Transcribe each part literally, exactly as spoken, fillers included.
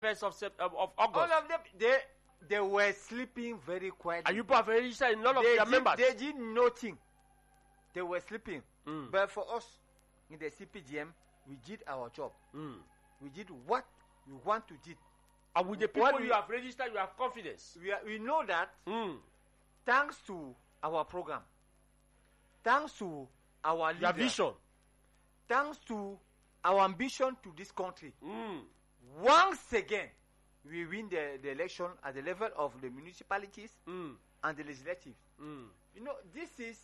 first of, Sep- of of August. All of them, they they were sleeping very quietly. And you have registered in none of they their did, members. They did nothing. They were sleeping. Mm. But for us in the C P G M, we did our job. Mm. We did what we want to do. And with the people What you we- have registered, you have confidence. We, are, we know that Mm. thanks to our program, thanks to our Your leader, vision. thanks to our ambition to this country, Mm. once again, we win the, the election at the level of the municipalities Mm. and the legislative. Mm. You know, this is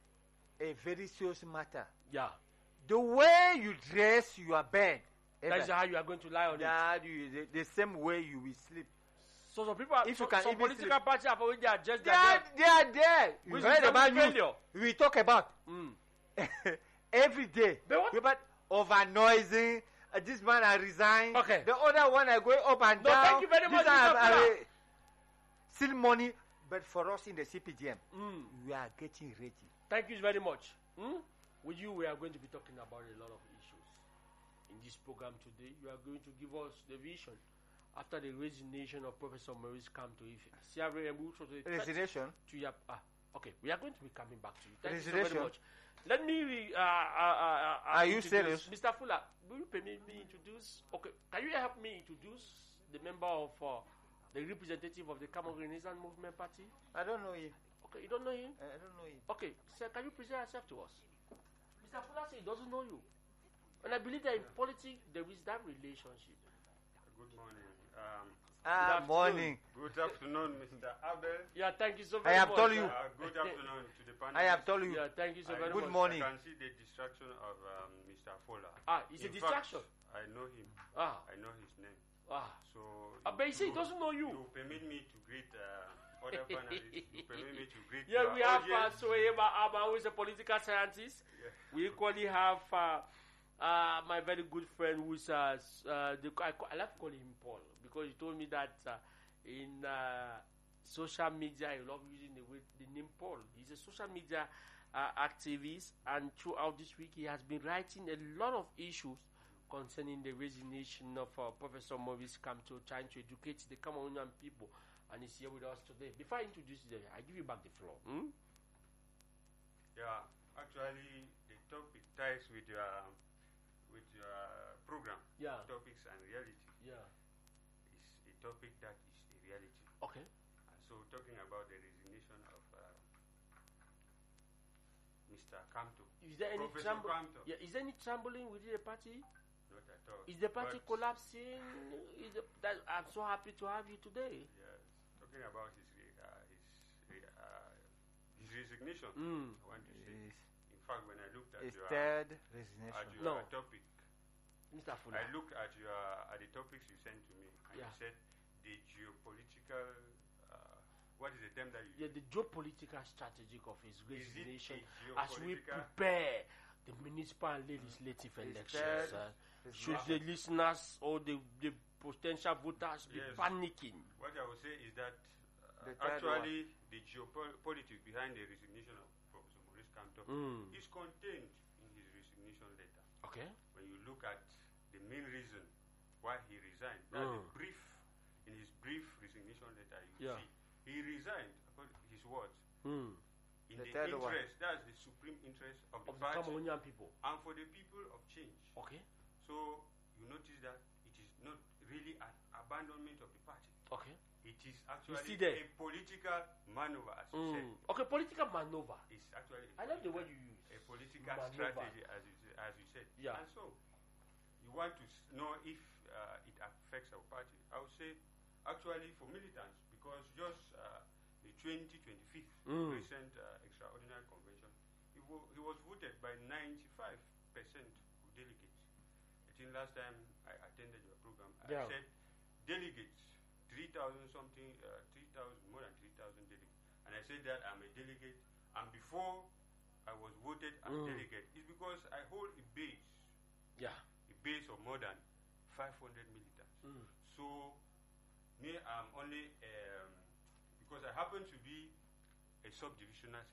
a very serious matter. Yeah. The way you dress your bed, That is Ever, how you are going to lie on it. that you, the, the same way you will sleep. So some people, are, If so, you can some even political sleep. parties have already adjusted They their are, they are there. You Which heard is about failure. news. We talk about Mm. every day. But what- About over noising. Uh, this man I resign. Okay. The other one I going up and No, down. thank you very This much, one Mister I- I- Fuller. Still money, but for us in the C P G M, Mm. we are getting ready. Thank you very much. Hmm? With you, we are going to be talking about a lot of issues. In this program today, you are going to give us the vision after the resignation of Professor Maurice Kamto Ife. C R A M will sort of- Resignation. to your, ah, okay, we are going to be coming back to you. Thank you so Resignation. very much. Let me. Re, uh, uh, uh, uh, Are you introduce- serious? Mister Fuller, will you permit me introduce? Okay, can you help me introduce the member of uh, the representative of the Cameroon Renaissance Movement Party? I don't know him. Okay, you don't know him? I don't know him. Okay, sir, can you present yourself to us? Mister Fuller says he doesn't know you. And I believe that in politics, there is that relationship. Good morning. Um, Ah, afternoon. morning. good afternoon, Mister Abel. Yeah, thank you so I very have much. told you. Uh, good afternoon to the panel. I have told you. Yeah, thank you so I- very Good much. morning. I can see the distraction of um, Mister Fuller. Ah, it's a In distraction. Fact, I know him. Ah, I know his name. ah. So. Ah, but he said he you- doesn't know you. You permit me to greet uh, other panelists. You permit me to greet. Yeah, your we have uh, audience. Soheba Aba, who is a political scientist. Yeah. We equally have uh, uh, my very good friend, who's uh, s- uh, the, I, ca- I like to call him Paul because he told me that uh, in uh, social media, he loves using the, word- the name Paul. He's a social media uh, activist, and throughout this week, he has been writing a lot of issues concerning the resignation of uh, Professor Maurice Kamto, trying to educate the Cameroonian people, and he's here with us today. Before I introduce you, I give you back the floor. Hmm? Yeah. Actually, the topic ties with your with your program. Yeah. Topics and reality Yeah. is a topic that is a reality. Okay. And so, talking about the resignation of uh, Mister Kamto. Is there any Professor tremble? Kamto. Yeah. Is there any trembling within the party? Not at all. Is the party But, collapsing? Is the, that, I'm so happy to have you today. Yes, talking about his re- uh, his re- uh, his resignation. Mm. I want to say. Yes. In fact, when I looked at His your third at resignation. your No. topic, Mister Fuller. I looked at your at the topics you sent to me, and Yeah. you said the geopolitical. Uh, what is the term that you Yeah, the geopolitical strategic of his Is it resignation a as we geopolitical- prepare the municipal and legislative His elections. third Uh, resignation. should the listeners or the, the potential voters be Yes. panicking? What I would say is that uh, The third actually the geopolitics behind the resignation of Professor Maurice Kamto Mm. is contained in his resignation letter. Okay. When you look at the main reason why he resigned, that's Mm. the brief in his brief resignation letter. You Yeah. see, he resigned according to his words Mm. in The the, third one. interest. That's the supreme interest of the Of the party Cameroonian people. and for the people of change. Okay. So you notice that it is not really an abandonment of the party. Okay. It is still actually there. a political maneuver, as you said. Mm. Okay, political maneuver. It's actually a I love the political- word you use. a political Maneuver. strategy, as you, say- as you said. Yeah. And so, you want to s- know if uh, it affects our party. I would say, actually, for militants, because just uh, the twenty twenty-fifth Mm. recent uh, extraordinary convention, he, wo- he was voted by ninety-five percent of delegates. I think last time I attended your program, Yeah. I said delegates, three thousand something, uh, three thousand, more than three thousand delegates. And I said that I'm a delegate, and before I was voted as Mm. delegate, it's because I hold a base, Yeah. a base of more than five hundred militants. Mm. So, me, I'm only, um, because I happen to be a subdivisional secretary.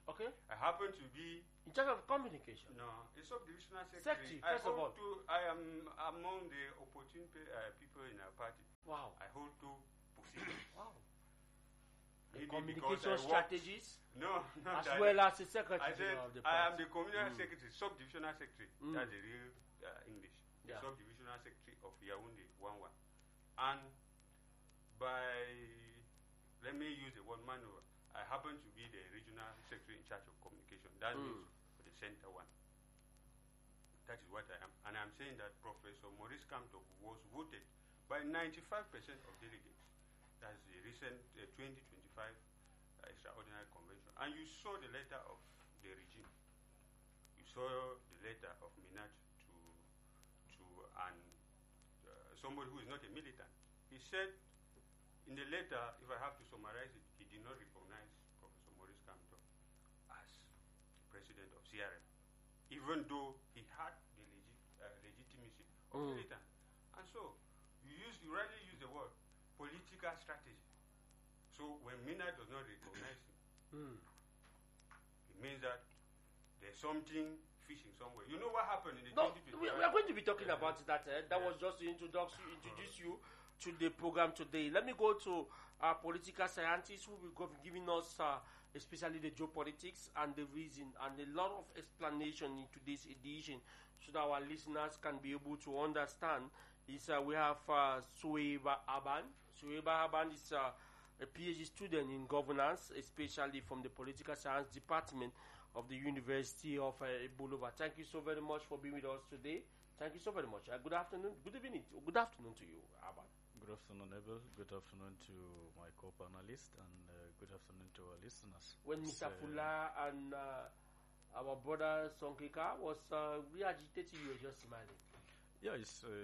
Okay. I happen to be In charge of communication. no, a subdivisional Secretary, secretary. I first of hold all. two, I am among the opportune pe- uh, people in our party. Wow. I hold two positions. Wow. The Maybe communication because I worked- strategies, No, no. as that- well as the secretary I said of the I am party. the communal Mm. secretary, subdivisional secretary. Mm. That's the real uh, English. The Yeah. subdivisional secretary of Yaoundé one one. And by let me use the word manual. I happen to be the regional secretary in charge of communication. That Mm. means for the center one. That is what I am. And I'm saying that Professor Maurice Kamto was voted by ninety-five percent of delegates. That's the recent uh, twenty twenty-five uh, extraordinary convention. And you saw the letter of the regime. You saw the letter of Minaj to to an uh, somebody who is not a militant. He said in the letter, if I have to summarize it, he did not recognize Professor Maurice Kamto as president of C R M, even though he had the legi- uh, legitimacy of Mm. militant. And so you use you rightly use the word political strategy. So when Minaj does not recognize him, Mm. it means that there's something fishing somewhere. You know what happened in the No, twenty we, twenty-five? we are going to be talking Yeah. about that. Eh? That Yeah. was just to introduce you, introduce you to the program today. Let me go to our political scientists who will go giving us, uh, especially the geopolitics and the reason and a lot of explanation in today's edition, so that our listeners can be able to understand. Is uh, we have uh, Sueba Aban. Sueba Aban is uh, a PhD student in governance, especially from the political science department of the University of uh, Bolova. Thank you so very much for being with us today. Thank you so very much. Uh, good afternoon, good evening, good afternoon to you, Aban. Good afternoon, Abel. Good afternoon to my co-panelists, and uh, good afternoon to our listeners. When It's, Mister uh, Fula and uh, our brother Sonkeka was uh, re-agitating, you were just smiling. Yeah, it's uh,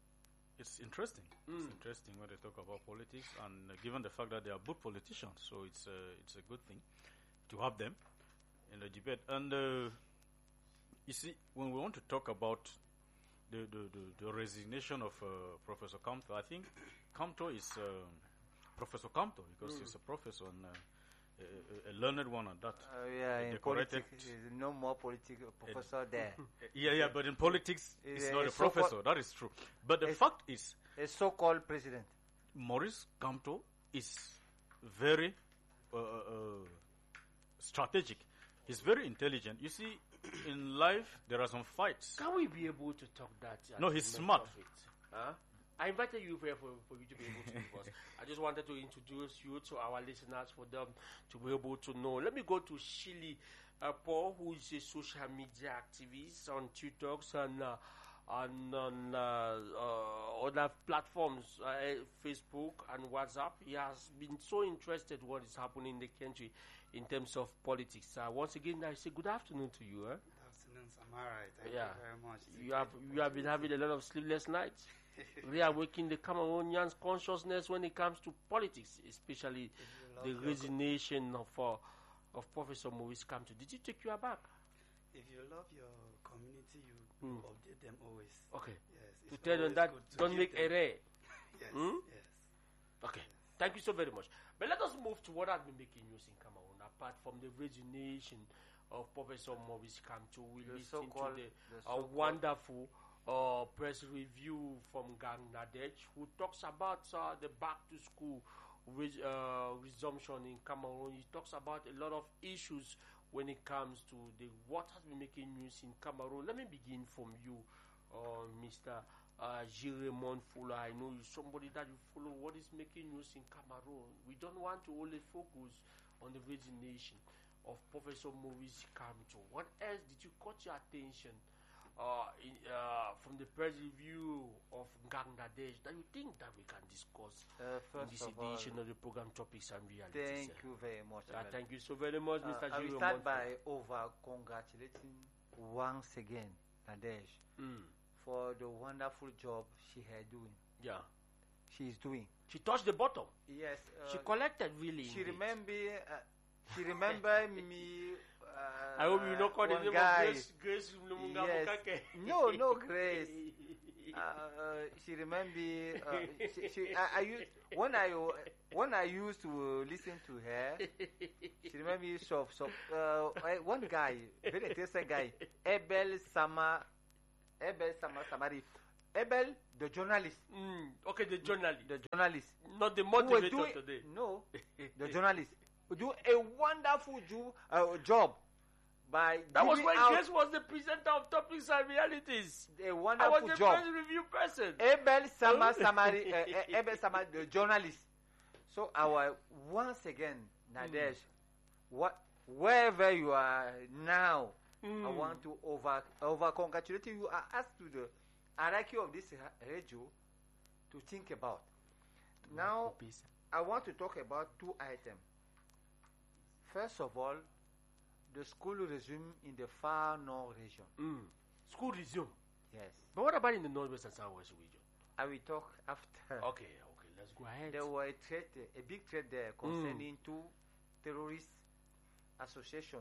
it's interesting. Mm. It's interesting when they talk about politics, and uh, given the fact that they are good politicians, so it's uh, it's a good thing to have them in the debate. And uh, you see, when we want to talk about the the, the, the resignation of uh, Professor Kamto, I think Kamto is um, Professor Kamto because Mm. he's a professor and uh, a, a, a learned one at that. Uh, yeah, in decorated- politics, there's no more political professor there. Yeah, yeah, but in politics, Is it's a- not a a so-called- professor. That is true. But the It's- fact is, A so-called president. Maurice Kamto is very uh, uh, strategic. He's very intelligent. You see, in life, there are some fights. Can we be able to talk that? at No, the he's moment smart. of it? Huh? I invited you here for, for you to be able to give us. I just wanted to introduce you to our listeners for them to be able to know. Let me go to Shili uh, Paul, who is a social media activist on TikToks and uh, on, on uh, uh, other platforms, uh, Facebook and WhatsApp. He has been so interested what is happening in the country in terms of politics. Uh, once again, I say good afternoon to you. Eh? Good afternoon, Samara. Thank Yeah. you very much. It's a You have great you have been having a lot of sleepless nights, reawakening the Cameroonians' consciousness when it comes to politics, especially If the you love your resignation of uh, of Professor Maurice Kamto. Did it take you aback? If you love your community, you Mm. update them always. Okay. Yes. To it's tell them always that good to don't give make them- error. Yes. Hmm? Yes. Okay. Thank you so very much. But let us move to what has been making news in Cameroon. Apart from the resignation of Professor Maurice Kamto, we The listen to so-called- the, the a so-called- wonderful uh, press review from Gang Nadej, who talks about uh, the back to school res- uh, resumption in Cameroon. He talks about a lot of issues when it comes to the what has been making news in Cameroon. Let me begin from you, uh, Mister Uh, Jeremon Fuller. I know you're somebody that you follow what is making news in Cameroon. We don't want to only focus on the resignation of Professor Maurice Kamto. What else did you caught your attention uh, in, uh, from the press review of Gang Nadej that you think that we can discuss Uh, in first this of all, edition of the program Topics and Realities? thank uh? you very much. Uh, Abel. thank you so very much, Uh, Mister I will Jeremon start Fuller. by over congratulating once again Nadej Mm, for the wonderful job she had doing. yeah. She is doing. She touched the bottom. Yes. Uh, She collected really. She indeed. remember. Uh, she remember me. Uh, I hope you not call the one name guy. of Grace, Grace Lumumba Yes. Mukake. No, no, Grace. Uh, she remember uh, she, she, I, I used, when I when I used to listen to her. She remember of so uh, one guy, very interesting guy, Abel Sama, Abel Sama Samari, Abel the journalist. Mm, okay, the journalist, the journalist, not the who was motivator doing, today. No, the journalist who do a wonderful jo- uh, job by That was giving when out Grace was the presenter of Topics and Realities. a I was wonderful the job. first review person. Abel Sama Samari, uh, uh, Abel Sama, the journalist. So our once again, Nadesh, what wherever you are now, Mm. I want to over over congratulate you. You are asked to the hierarchy of this ra- radio to think about. Now, I want to talk about two items. First of all, the school resume in the far north region. Mm. School resume. Yes, But what about in the Northwest and Southwest region? I will talk after. Okay, okay, let's go ahead. There were a threat, a big threat there concerning two terrorist associations,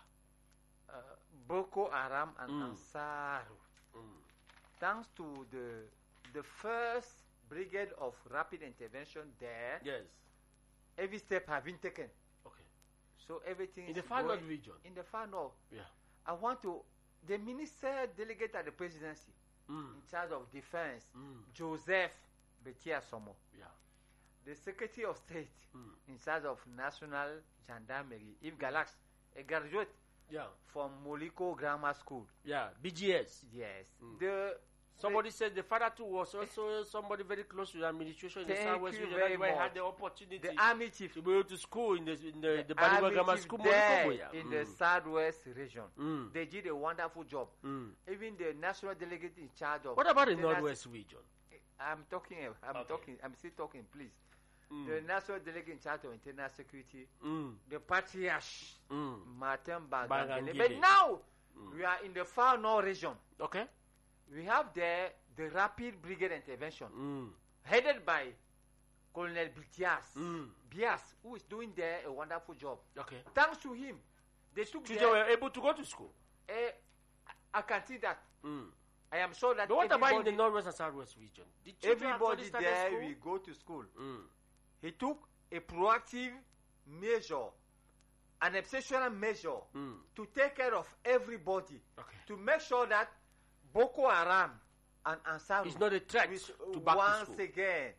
uh, Boko Haram and Mm. Ansar. Mm. Thanks to the the first brigade of rapid intervention there, Yes. every step has been taken. Okay. So everything In is the far going north region. in the far north. Yeah. I want to the minister delegate at the presidency Mm. in charge of defense, Mm. Joseph Betia Somo. Yeah. The Secretary of State Mm. in charge of National Gendarmerie, Yves Galax, a graduate Yeah. from Moliko Grammar School. Yeah. B G S. Yes. Mm. The Somebody said the father too was also somebody very close to the administration in the Thank Southwest you region. very That's why I much. had the opportunity the army chief, to go to school in the in the, the, the Badiwa army Grammar chief School, there Morikoboya. in Mm. the Southwest region. Mm. They did a wonderful job. Mm. Even the national delegate in charge of. What about the international- Northwest region? I'm talking. I'm Okay. talking. I'm still talking. Please. Mm. The national delegate in charge of internal security, Mm. the patriarch Mm. Martin Bagangene. Bagangene. But now Mm. we are in the far north region. Okay. We have there the rapid brigade intervention Mm. headed by Colonel Bias, Mm. Bias, who is doing there a wonderful job. Okay. Thanks to him, they took Children there. were able to go to school. eh, I can see that. Mm. I am sure that But what about in the everybody, Northwest and Southwest region? Did children everybody actually start there school? will go to school. Mm. He took a proactive measure, an exceptional measure Mm. to take care of everybody, Okay. to make sure that Boko Haram and Ansar It's not a threat will to back to once school. again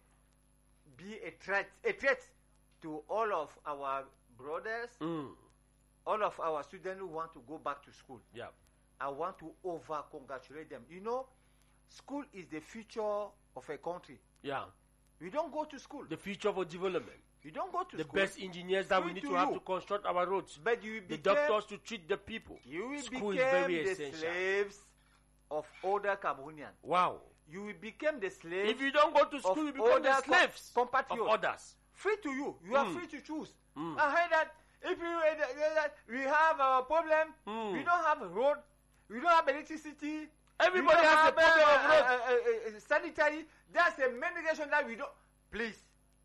be a threat, a threat to all of our brothers, Mm. all of our students who want to go back to school. Yeah. I want to over congratulate them. You know, school is the future of a country. Yeah. You don't go to school. The future for development. You don't go to The school. best engineers that we Free need to to have you. to construct our roads. But you The became, doctors to treat the people. you will School is become very the essential. slaves of older Cameroonians. Wow. You will become the slaves If you don't go to school, of you become the older slaves co- of compatriots. others. Free to you. You are Mm. free to choose. Mm. I heard that if you uh, uh, that we have a problem, Mm. we don't have a road, we don't have electricity. Everybody we don't has have the problem of uh, road. uh, uh, uh, sanitary. That's a medication that we don't. Please,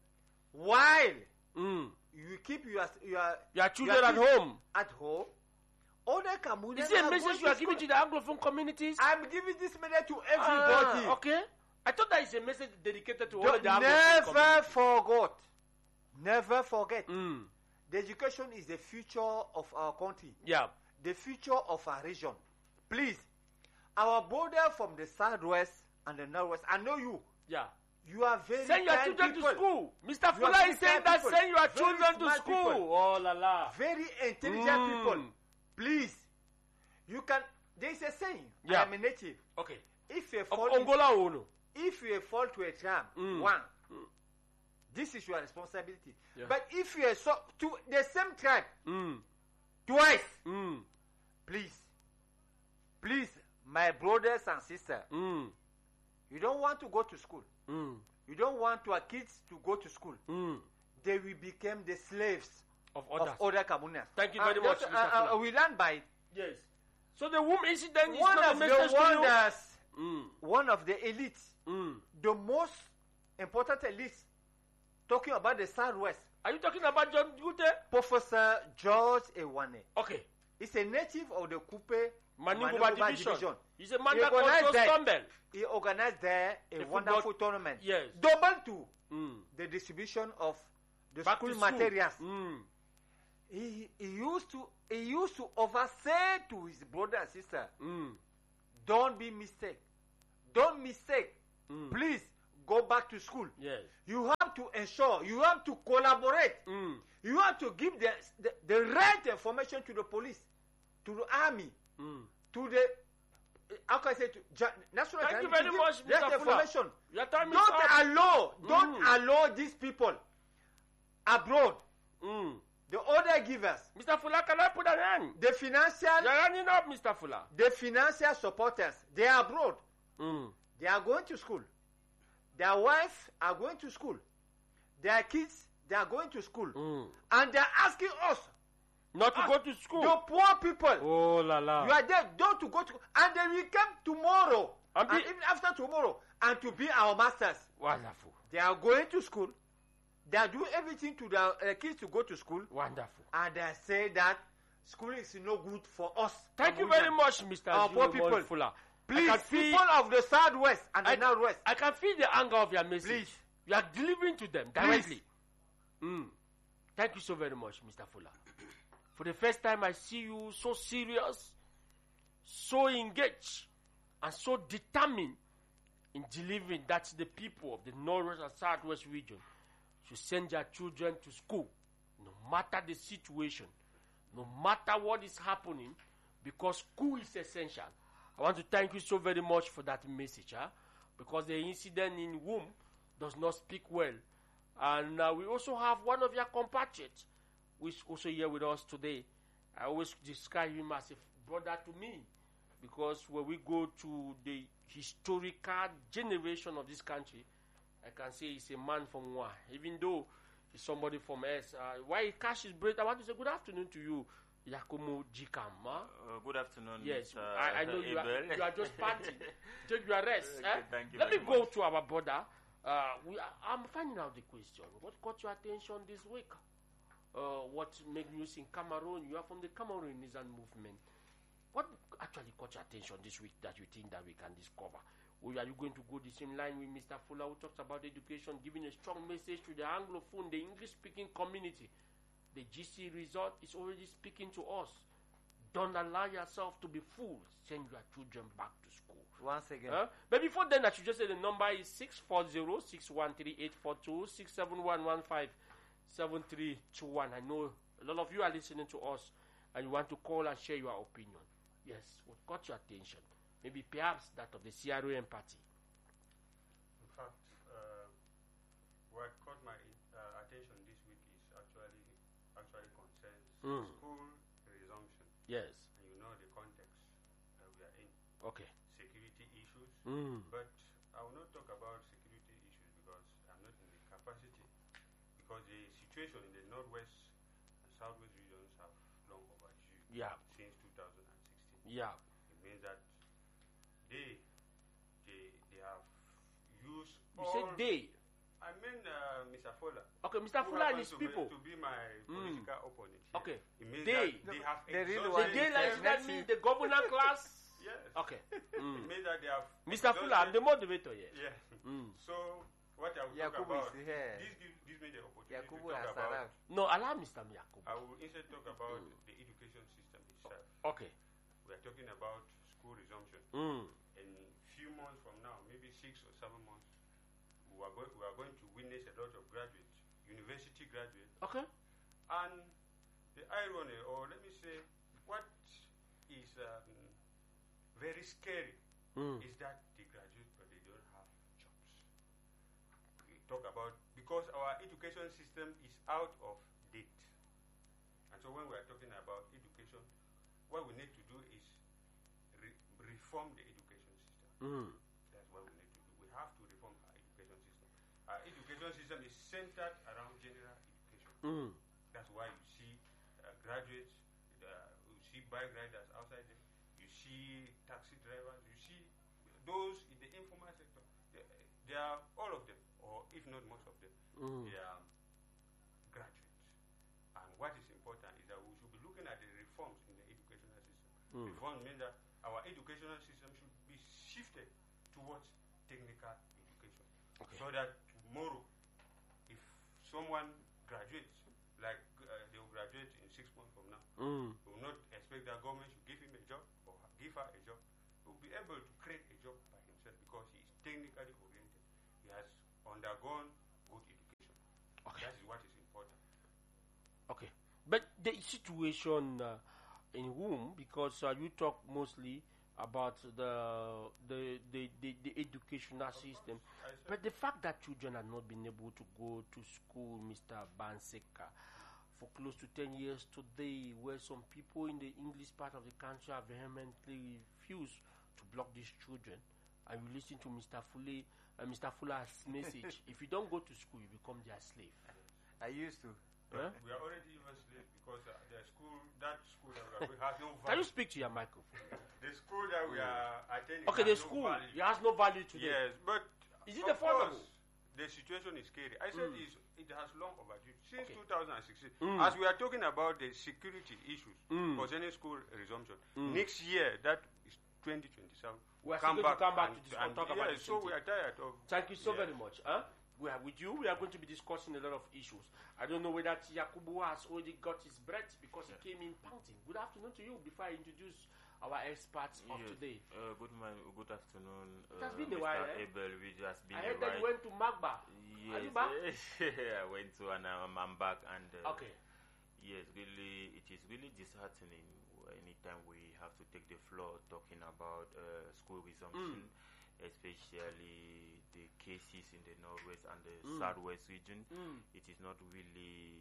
while Mm. you keep your your Your children at kids home. at home, other Cameroonians Is it a are message going you are to giving to school. the Anglophone communities? I'm giving this message to everybody. Ah, okay. I thought that is a message dedicated to all Don't- the Anglophone never communities. forget. Never forget. Mm. The education is the future of our country, Yeah. the future of our region. Please, our border from the southwest and the northwest. I know you. Yeah. You are very Send your kind children people. to school. Mister You are Fula very is saying kind that people. send your Very children to smart school. people. Oh la la. Very intelligent Mm. people. Please, you can. There is a saying. Yeah. I am a native. Okay. If you Of fall, Angola Ono. if you fall to a trap, Mm. one, Mm. this is your responsibility. Yeah. But if you are so to the same tribe Mm. twice, Mm. please, please, my brothers and sisters, Mm. you don't want to go to school. Mm. You don't want your kids to go to school. Mm. They will become the slaves Of of others. other Cameroonians. Thank you Uh, very much, just, Mister uh, uh, Fula. we learn by Yes. So the womb incident is one not a of message the to you. wonders, Mm. one of the elites, Mm. the most important elites, talking about the Southwest, Are you talking about John Gute? Professor George Ewane. Okay. He's a native of the Kupe Maniguba Maniguba division. division. He's a man He that organized controls that. Campbell. He organized there a, A football- wonderful tournament. Yes. Double to Mm. the distribution of the Back school to school. materials. Mm. He, he used to he used to oversay to his brother and sister, Mm. don't be mistake. Don't mistake. Mm. Please go back to school. Yes. You have to ensure, you have to collaborate. Mm. You have to give the, the, the right information to the police, to the army, Mm. to the, uh, how can I say, to ja- national Thank you Academy, to very give much, that Mister Fuller. information. Your time is Don't up. allow, don't Mm. allow these people abroad, Mm. the order givers, Mister Fuller, can I put an end? the financial, You're running up, Mister Fuller. the financial supporters, they are abroad. Mm. They are going to school. Their wives are going to school. Their kids, they are going to school. Mm. And they are asking us, Not to us, go to school. the poor people, Oh la la. you are there, don't to go to, and they will come tomorrow, And and, be- even after tomorrow, and to be our masters. Wonderful. They are going to school. They are doing everything to their uh, kids to go to school, Wonderful. and they say that school is no good for us. Thank you Abuja. very much, Mister Our poor Junior people. Fuller. Please, I can feel, people of the southwest and the I, northwest, I can feel the anger of your message. Please. You are delivering to them directly. Mm. Thank you so very much, Mister Fuller. For the first time, I see you so serious, so engaged, and so determined in delivering that the people of the northwest and southwest region should send their children to school, no matter the situation, no matter what is happening, because school is essential. I want to thank you so very much for that message, huh? Because the incident in Womb does not speak well. And uh, we also have one of your compatriots who is also here with us today. I always describe him as a brother to me, because when we go to the historical generation of this country, I can say he's a man from Wa. Even though he's somebody from S. Uh, while he catch his breath, I want to say good afternoon to you, Yakumo Jikam. Huh? Uh, good afternoon, Yes, Mister I, I know you are, Abel. you are just panting. Take your rest. Okay, eh? thank you Let me very go much. to our brother. Uh, we are, I'm finding out the question. What caught your attention this week? Uh, what made news in Cameroon? You are from the Cameroonian movement. What actually caught your attention this week that you think that we can discover? Or are you going to go the same line with Mister Fuller, who talks about education, giving a strong message to the Anglophone, the English-speaking community? The G C result is already speaking to us. Don't allow yourself to be fooled. Send your children back to school. once again. Huh? But before then, I should just say the number is six four zero, six one three, eight four two, six seven one one five seven three two one. I know a lot of you are listening to us and you want to call and share your opinion. Yes, what caught your attention? Maybe perhaps that of the C R O M party. In fact, uh, what caught my uh, attention this week is actually actually concerns Mm. school resumption. Yes. And you know the context that we are in, Okay. security issues. Mm. But I will not talk about security issues because I'm not in the capacity. Because the situation in the northwest and southwest regions have long overdue Yeah. since two thousand sixteen. Yeah. It means that they they they have used You all. said they. I mean, uh, Mister Fuller. Okay, Mister who Fuller and happens his to be- people. To be my Mm. political opponent. Here. Okay. It means They. that they have They really The want exhausted day like Next that week. means the governor class. Yes. Okay. It Mm. means that they have. Mister Fuller, I'm the moderator here. Yeah. Mm. So what I will Yakubu talk about. is here. This gives, gives me the opportunity Yakubu to talk has about. arrived. No, allow Mister Miyakubu. I will instead talk about the education system itself. Okay. We are talking about school resumption. Mm. In few months from now, maybe six or seven months, we are, go- we are going to witness a lot of graduates, university graduates, Okay. and the irony, or let me say, what is um, very scary Mm. is that they graduate but they don't have jobs. We talk about, because our education system is out of date. And so when we are talking about education, what we need to do is re- reform the education system. Mm. That's what we need to do. We have to reform our education system. Our education system is centered around general education. Mm. That's why you see uh, graduates, uh, you see bike riders outside there, you see taxi drivers, you see those in the informal sector. They, they are all of them, or if not most of them, Mm. they are graduates. And what is important is that we should be looking at the reforms in the educational system. Mm. Reform means that our educational system should be shifted towards technical education. Okay. So that tomorrow, if someone graduates, like uh, they will graduate in six months from now, Mm. we will not expect that government should give him a job or give her a job. He will be able to create a job by himself because he is technically oriented. He has undergone good education. Okay. That is what is important. Okay, but the situation uh, in whom, because uh, you talk mostly about the the the, the, the educational system, I said- but the fact that children have not been able to go to school, Mister Banseka, for close to ten years today, where some people in the English part of the country have vehemently refused to block these children, and you listen to Mister Fule, uh, Mister Fuller's message: if you don't go to school, you become their slave. I used to. Huh? We are already even slaves because uh, the school, that school that we are going has no Can value. you speak to your microphone? The school that we are attending Okay, has the no school value. it has no value today. Yes, but Is it of affordable? course, the situation is scary. I said Mm. it's, it has long overdue since Okay. two thousand sixteen. Mm. As we are talking about the security issues Mm. concerning school resumption, Mm. next year that is twenty twenty-seven. We are still going to come back to this and, and talk yes, about the so same we thing. are tired of. Thank you so Yeah. very much. Huh? We are with you. We are going to be discussing a lot of issues. I don't know whether Yakubu has already got his breath because he came in panting. Good afternoon to you. Before I introduce our experts of Yes. today, Uh, good morning, good afternoon. It has uh, been a Mister while, eh? Abel, we just been I a heard that you while. went to Magba. Are you Yes, back? I went to and I'm, I'm back and uh, Okay. yes, really, it is really disheartening anytime we have to take the floor talking about uh, school resumption, especially the cases in the northwest and the Mm. southwest region. Mm. It is not really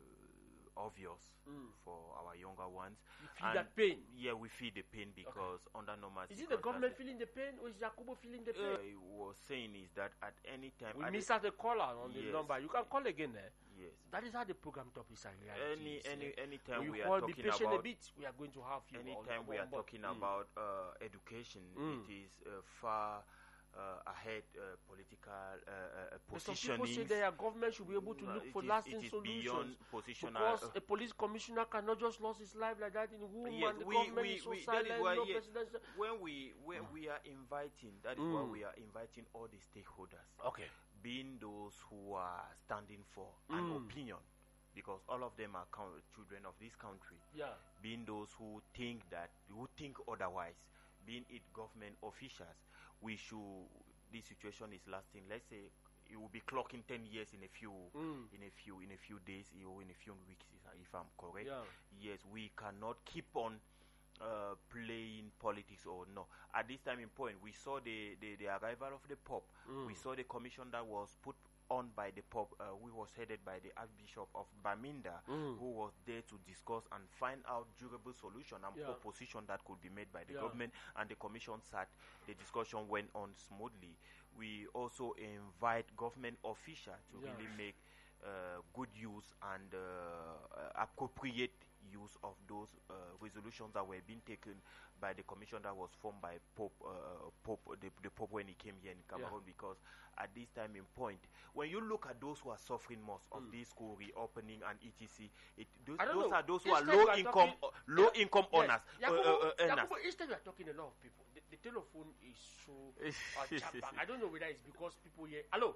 uh, obvious Mm. for our younger ones. You feel And that pain. Yeah, we feel the pain because under normal Is it the government circumstances- feeling the pain or is Yakubu feeling the uh, pain? I was saying is that at any time, We at missed the- out the caller on the Yes. number. You can call again there. yes, That is how the program topics are any realities. any eh? anytime When we you are call, be talking patient a about bit. We are going to have you. on- anytime we on are board. talking Mm. about uh, education, Mm. it is uh, far uh, ahead uh, political uh, uh, But some people say positioning. their government should be able to No, look it for is- lasting it is solutions. beyond positional. Because uh, a police commissioner cannot just lose his life like that in whom Yes, and the we- government we- is so we- that silent, is why, no yes, presidential. when we when we are inviting, that is why Mm. we are inviting all the stakeholders. Okay. Being those who are standing for an Mm. opinion, because all of them are coun- children of this country. Yeah. Being those who think that, who think otherwise, being it government officials, we should. This situation is lasting. Let's say it will be clocking ten years in a few, Mm. in a few, in a few days, or in a few weeks, if I'm correct. Yeah. Yes, we cannot keep on uh, playing politics or no. At this time in point, we saw the, the, the arrival of the Pope. Mm. We saw the commission that was put on by the Pope, uh, who was headed by the Archbishop of Baminda, Mm. who was there to discuss and find out durable solution and Yeah. proposition that could be made by the Yeah. government. And the commission sat. The discussion went on smoothly. We also invite government officials to Yeah. really make uh, good use and uh, uh, appropriate use of those uh, resolutions that were being taken by the commission that was formed by Pope uh, Pope the, the Pope when he came here in Cameroon. Because at this time in point, when you look at those who are suffering most of Mm. this school reopening and et cetera, it, those, I don't those know. are those who Instead are we low are income talking- uh, low income Yes. earners. uh, Yakubu, uh, uh, earners. Yakubu, instead we are talking a lot of people. The, the telephone is so uh, jam-packed. I don't know whether it's because people here. Hello.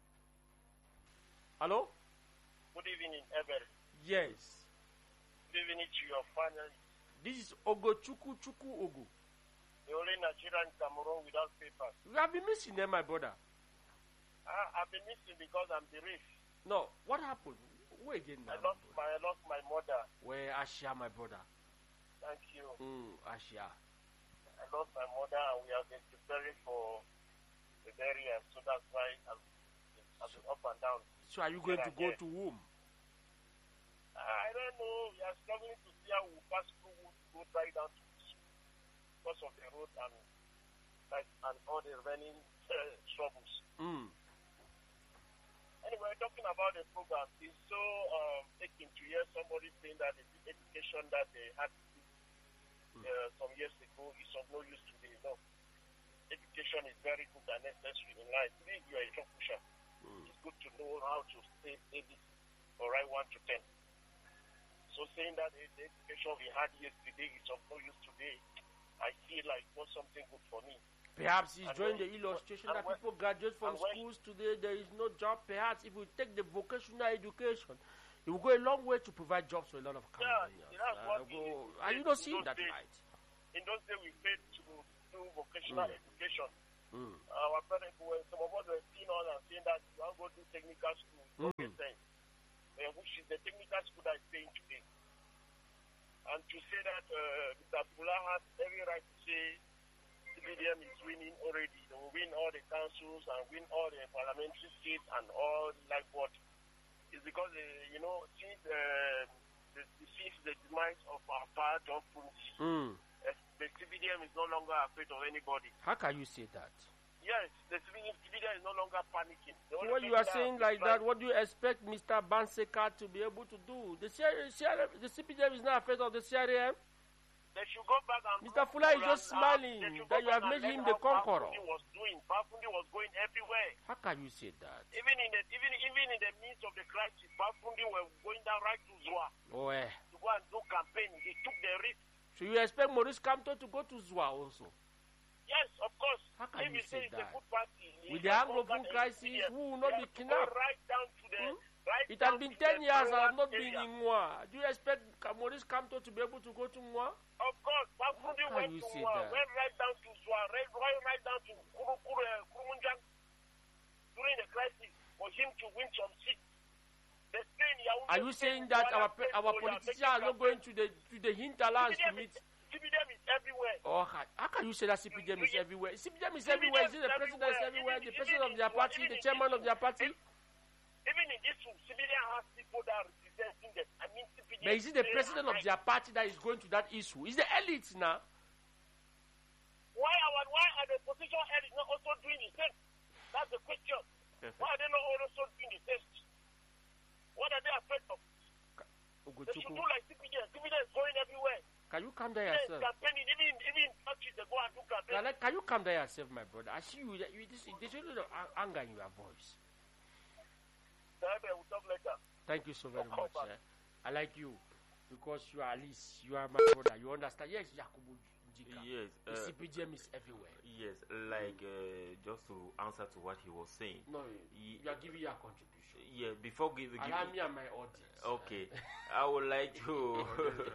Hello. Good evening, Ever. Yes. Good evening to your family. This is Ogo Chuku Chuku Ogo. The only Nigerian Cameroon without papers. You have been missing them, my brother. I, I've been missing because I'm bereaved. No, what happened? Where again now? I lost my, I lost my mother. Where Asia, my brother? Thank you. Mm, Asia. I lost my mother, and we have been preparing for the burial. So that's why I've, I've been up and down. So are you going to go Yeah. to whom? I don't know. We are struggling to see how we pass through the road right down to the school because of the road and like and all the remaining uh, troubles. Mm. Anyway, talking about the program, it's so um, taking to hear somebody saying that the education that they had uh, some years ago is of no use today. No. Education is very good and necessary in life. Even if you are a job pusher, it's good to know how to say A B C or write one to ten. So saying that the the education we had yesterday is of no use today, I feel like not something good for me. Perhaps he's And drawing when- the illustration and that when- people graduate from and when- schools today, there is no job. Perhaps if we take the vocational education, it will go a long way to provide jobs for a lot of Yeah, Cameroonians. that's Uh, what go- we- are you not in seeing those that days. right? In those days, we paid to do vocational Mm. education. Mm. Our parents were, some of us were seeing on and saying that you want to go to technical school. Mm. Okay, sense. Uh, which is the technical school that is paying today. And to say that uh, Mister Abdullah has every right to say C B D M is winning already. They will win all the councils and win all the parliamentary seats and all like what. It's because, uh, you know, since uh, the, since the demise of our father, John Funzi, Mm. uh, the C B D M is no longer afraid of anybody. How can you say that? Yes, the C B D M is no longer panicking. The only When you thing are that saying is like that, what do you expect Mister Banseka to be able to do? The C R M, C R M, the C P D M is not afraid of the C R M. They should go back and Mister do- Fuller is just and, uh, smiling they should that go you have back made and him learn the how conqueror. Bafundi was doing. Bafundi was going everywhere. How can you say that? Even in the even even in the midst of the crisis, Bafundi were going down right to Zwa Oh, eh. to go and do campaign. He took the risk. So you expect Maurice Kamto to go to Zwa also? Yes, of course. How can if you he say says it's a that? good party, he With the can Anglophone conquer crisis, the who will not He be has to go kidnapped? right down to the Hmm? right It has down been to ten the years I have rural not been area. in Mwa. Do you expect Ka- Maurice Kamto to be able to go to Mwa? Of course, Bafundi How can went you to say uh, that? went right down to Zwa, right, right, right down to Kuru, Kuru, uh, Kurumunjang during the crisis for him to win some seats. The Spain, Yaoundé, Are you Spain, saying that Douala, our pe- Spain, our Douala, politicians making are not going campaign? to the to the hinterlands to C B D M meet? is- C B D M is everywhere. Oh, how how can you say that C P D M is everywhere? C P D M is C P D M everywhere. Is it the is president is everywhere. everywhere? Even- The president even of their in- party, even the in chairman this of their room, party? Even in this room, C B D M has people that are representing them. I mean, C P D M But is it the day president and of night. their party that is going to that issue? It's the elites now. Why are why are the opposition heads not also doing the same? That's the question. Why are they not also doing the same? What are they afraid of? They should Ugochukwu, do like C P D M. C P D M is going everywhere. can you calm down Yes, yourself? campaigning, even even countries they go and do campaign. Can, I, can you calm down yourself, my brother? I see you. you this, there's a little a- anger in your voice. Maybe we'll talk later. Thank you so very I'll much. come back. eh. I like you because you are at least you are my brother. You understand? Yes, Yakubu Njika. Yes, The uh, C P D M is everywhere. yes, like uh, just to answer to what he was saying. No, Ye- you are giving your contribution. Yeah, before giving, Allow me and my audience. okay, I would like to.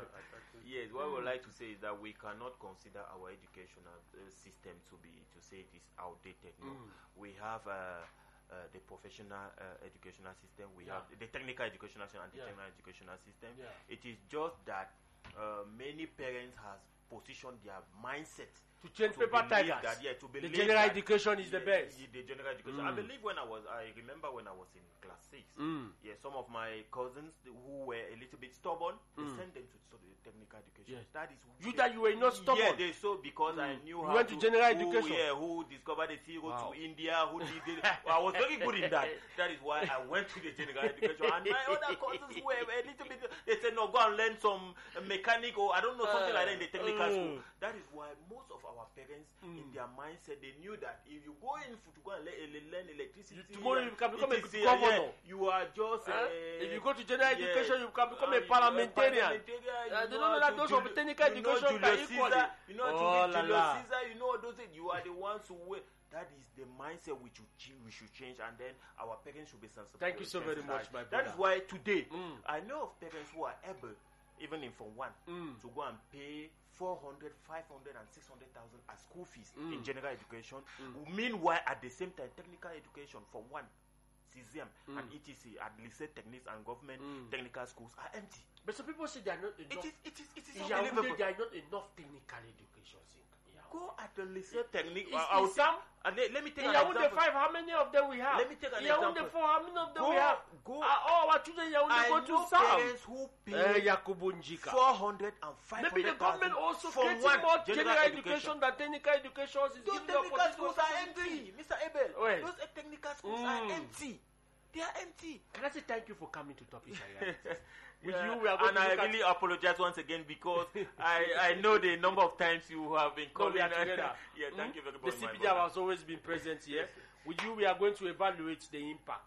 Yes, what I would like to say is that we cannot consider our educational uh, system to be to say it is outdated. No, Mm. we have uh, uh, the professional uh, educational system. We Yeah. have the technical educational system and the Yeah. general educational system. Yeah. It is just that uh, many parents has positioned their mindset To change to paper believe tigers. that, yeah, to The believe general that- education is the yeah, best. yeah, the general education. I Mm. believe when I was, I remember when I was in class six. Mm. Yeah, some of my cousins who were a little bit stubborn, they Mm. sent them to study technical education. Yes. That is You that you were not stubborn. Yeah, they so because I Mm. knew You how went to general who, education. Yeah, who discovered the zero Wow. to India, who did it. I was very good in that. That is why I went to the general education. And my other cousins were a little bit. They said, no, go and learn some mechanic or I don't know something like that in the technical Uh, school. That is why most of our parents, in Mm. their mindset, they knew that if you go in for, to go and le- le- learn electricity, You- tomorrow you can it become a is, uh, governor. yeah, you are just. Huh? Uh, If you go to general yeah, education, you can become uh, a parliamentarian. parliamentarian, Uh, you they know don't know how that to those Jul- of technical you know education can Julius equally. Caesar, you know how to Oh, read la, Julius la. Caesar, you know all those things. You are the ones who will. That is the mindset which should ch- we should change, and then our parents should be sensible. Thank you so very much, my That is brother. why today Mm. I know of parents who are able, even in Form One, Mm. to go and pay four hundred, five hundred, and six hundred thousand as school fees Mm. in general education. Mm. Meanwhile, at the same time, technical education Form One, C Z M, Mm. and E T C, at lycée techniques and government Mm. technical schools are empty. But some people say they are not It enough. is, it is, it is In unbelievable. Yaoundé, there are not enough technical educations in Yaoundé. Go at the lycée technique. Is- I, I will is take- some- uh, let, let me take In an Yaoundé example. five, how many of them we have? Let me take an In Yaoundé example. four, how many of them Go- we have? go- Are all our children in Yaoundé I go know to Sam? parents who pay Eh, Yakubu Njika. four hundred and five Maybe the hundred government thousand also for creating one more general education than technical education is Those giving the technical opportunity schools to are students. empty, Mister Abel. Wait. Those uh, technical schools Mm. are empty. They are empty. Can I say thank you for coming to Topics and Realities? With Yeah, you, we are going and to I look at- really apologize once again because I, I know the number of times you have been No, calling. we are together. Yeah, thank Hmm? you very The much. C my P D brother. has always been present here. With you, we are going to evaluate the impact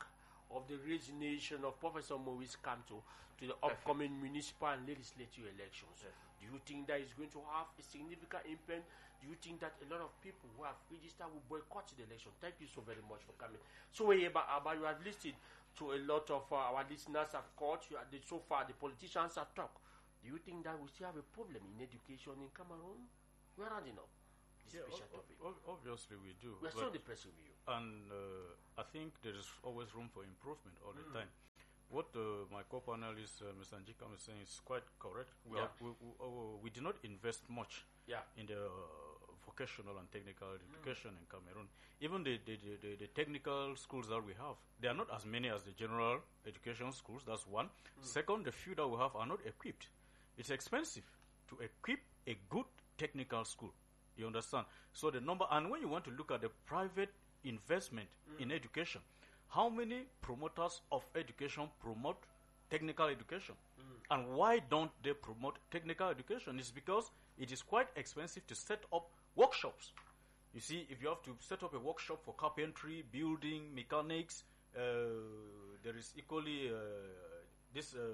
of the resignation of Professor Maurice Kamto to the upcoming municipal and legislative elections. Yes. Do you think that is going to have a significant impact? Do you think that a lot of people who have registered will boycott the election? Thank you so very much for coming. So, Eba Abba, you have listened to a lot of uh, our listeners have called. You have, so far, the politicians have talked. Do you think that we still have a problem in education in Cameroon? We're rounding up this Yeah, special o- topic. o- obviously we do. We're but- so depressed with you. and uh, I think there is always room for improvement all the Mm. time. What uh, my co-panelist uh, Mister Njikam is saying is quite correct. We, Yeah. are, we, we, uh, we did not invest much Yeah. in the uh, vocational and technical education in Cameroon. Even the, the, the, the, the technical schools that we have, they are not as many as the general education schools. That's one. Second, the few that we have are not equipped. It's expensive to equip a good technical school. You understand? So the number, and when you want to look at the private investment in education, how many promoters of education promote technical education? And why don't they promote technical education? It's because it is quite expensive to set up workshops. You see, if you have to set up a workshop for carpentry, building, mechanics, uh, there is equally uh, this. Uh,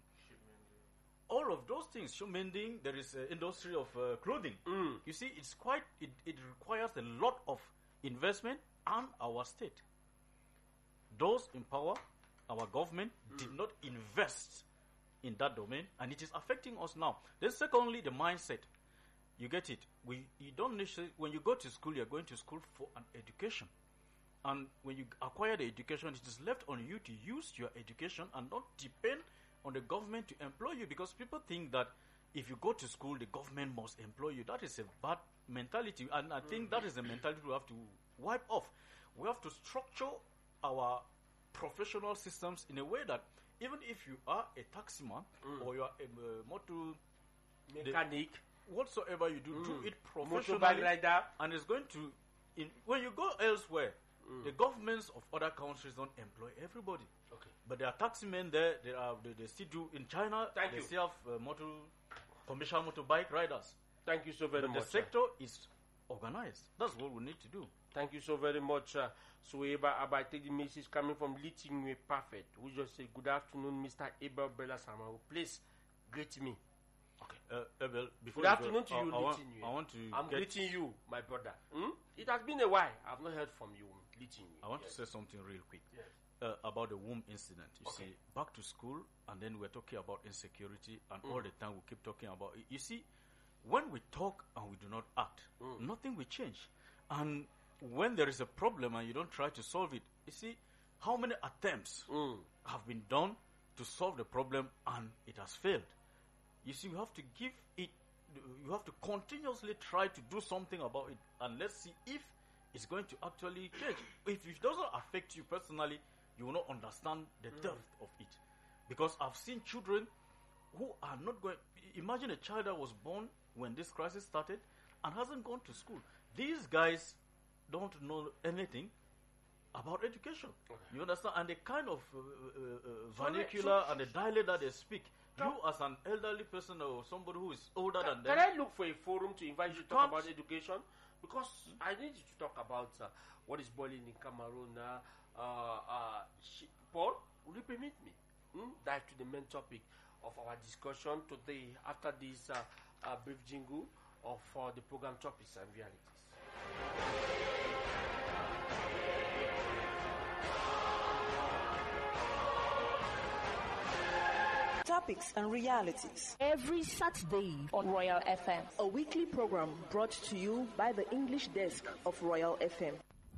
all of those things, shoe mending, there is uh, industry of uh, clothing. Mm. You see, it's quite, it, it requires a lot of investment, and our state, those in power, our government did not invest in that domain, and it is affecting us now. Then secondly, the mindset. You get it. We, you don't necessarily, when you go to school, you're going to school for an education. And when you acquire the education, it is left on you to use your education and not depend on the government to employ you, because people think that if you go to school, the government must employ you. That is a bad mentality, and I think that is the mentality we have to wipe off. We have to structure our professional systems in a way that even if you are a taximan or you are a uh, motor Mechanic, whatsoever you do, do it motorbike professionally, rider. and it's going to. In, when you go elsewhere, the governments of other countries don't employ everybody. Okay. But there are taximen there. There are they, they still do in China. Thank they you. still have uh, motor commercial motorbike riders. Thank you so very But much. the sir. sector is organized. That's what we need to do. Thank you so very much. Uh, Sueba Abba, I take the message coming from Litingwe Perfect. We just say, good afternoon, Mister Abel Bella Samaru. Please greet me. Uh, Abel, before Good you afternoon go, to I, you, I, want, Litingwe. I want to I'm get, greeting you, my brother. Hmm? It has been a while. I've not heard from you, Litingwe. I want Yes. to say something real quick. Yes. Uh, about the womb incident. You Okay. see, back to school, and then we're talking about insecurity, and all the time we keep talking about it. You see, when we talk and we do not act, nothing will change. And when there is a problem and you don't try to solve it, you see, how many attempts Mm. have been done to solve the problem and it has failed? You see, you have to give it, you have to continuously try to do something about it, and let's see if it's going to actually change. If it doesn't affect you personally, you will not understand the depth of it. Because I've seen children who are not going. Imagine a child that was born when this crisis started and hasn't gone to school. These guys don't know anything about education. You understand? And the kind of uh, uh, uh, vernacular so- and the dialect that they speak. You, as an elderly person or somebody who is older than Can them, I look for a forum to invite you to talk can't. about education? Because I need you to talk about uh, what is boiling in Cameroon. Uh, uh, uh, sh- Paul, will you permit me hmm? dive to the main topic of our discussion today after this uh, uh, brief jingle of uh, the program topics and realities? Topics and realities. Every Saturday on Royal F M. A weekly program brought to you by the English desk of Royal F M.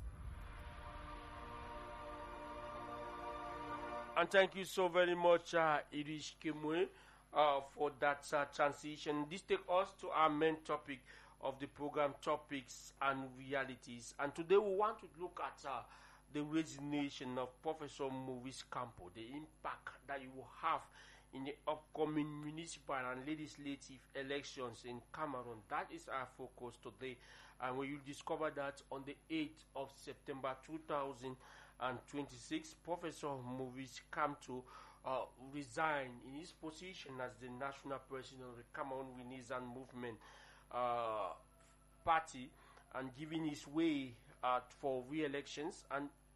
And thank you so very much, uh, Irish Kimwe, uh, for that uh, transition. This takes us to our main topic of the program, topics and realities. And today we want to look at uh, the resignation of Professor Maurice Kamto, the impact that it will have in the upcoming municipal and legislative elections in Cameroon. That is our focus today. And we will discover that on the eighth of September two thousand twenty-six, Professor Maurice Kamto uh, resigned in his position as the national president of the Cameroon Renaissance Movement uh, Party and giving his way uh, for re-elections. And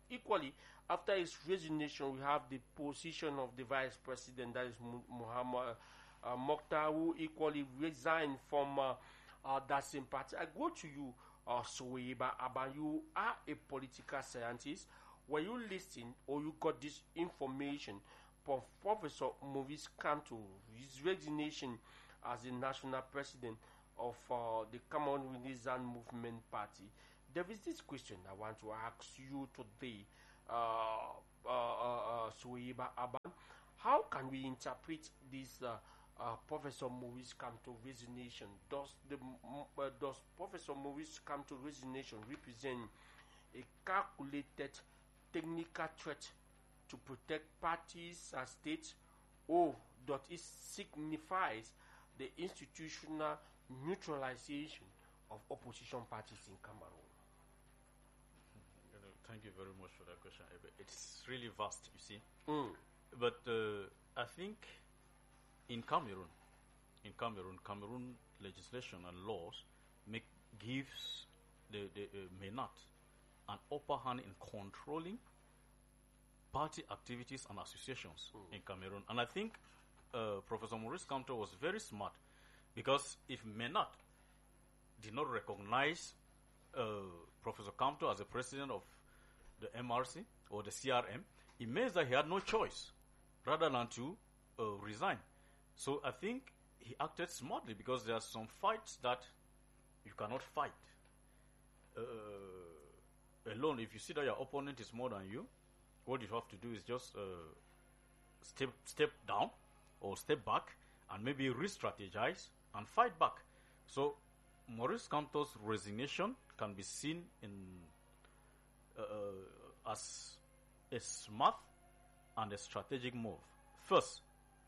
equally, after his resignation, we have the position of the vice president, that is Muhammad uh, Mokhtar, who equally resigned from uh, uh, that same party. I go to you, uh, Suwaiba Aban. You are a political scientist. When you listen or you got this information from Professor Maurice Kamto, his resignation as the national president of uh, the Common Renaissance Movement Party, there is this question I want to ask you today, uh, uh, uh, uh, Suwaiba Aban. How can we interpret this uh, uh, Professor Maurice Kamto resignation? Does the uh, does Professor Maurice Kamto resignation represent a calculated technical threat to protect parties and states, or does it signifies the institutional neutralization of opposition parties in Cameroon? You know, thank you very much for that question. It's really vast, you see. Mm. But uh, I think in Cameroon, in Cameroon, Cameroon legislation and laws make gives the, the uh, MENAT an upper hand in controlling party activities and associations mm. in Cameroon. And I think uh, Professor Maurice Kamto was very smart, because if MENAT did not recognize uh, Professor Kamto as the president of the M R C or the C R M, it means that he had no choice rather than to uh, resign. So I think he acted smartly, because there are some fights that you cannot fight uh, alone. If you see that your opponent is more than you, what you have to do is just uh, step step down or step back and maybe re-strategize and fight back. So Maurice Kamto's resignation can be seen in uh, as a smart and a strategic move. First,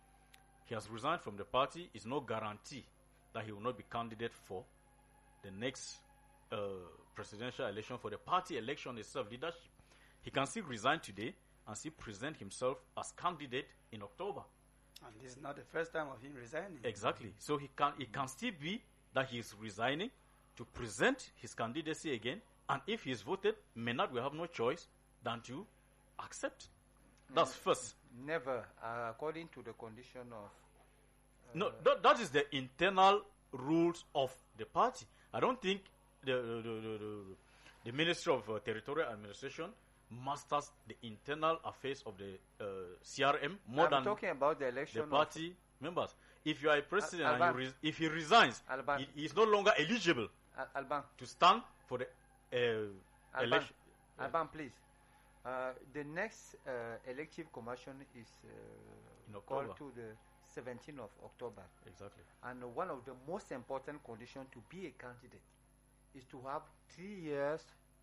he has resigned from the party. Is no guarantee that he will not be candidate for the next uh, presidential election, for the party election itself, leadership. He can still resign today and still present himself as candidate in October. And this is not the first time of him resigning. Exactly. So he can it can still be that he is resigning to present his candidacy again, and if he is voted, MENAT will have no choice than to accept. That's first. Never, uh, according to the condition of... Uh, no, that, that is the internal rules of the party. I don't think the the, the, the, the Ministry of uh, Territorial Administration masters the internal affairs of the uh, C R M more I'm than talking about the election the party members. If you are a president Al- and you res- if he resigns, Alban. he, he is no longer eligible Al- Alban, to stand for the uh, Alban, election. Alban, please. Uh, the next uh, elective commission is In uh, October. called to the seventeenth of October. Exactly. And one of the most important conditions to be a candidate is to have three years,